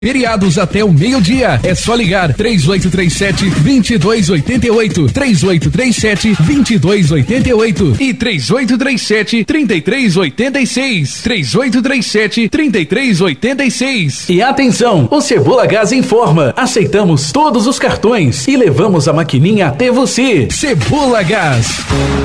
Feriados até o meio-dia. É só ligar 3837-2288, 3837-2288 e 3837-3386, 3837-3386. E atenção, o Cebola Gás informa, aceitamos todos os cartões e levamos a maquininha até você. Cebola Gás.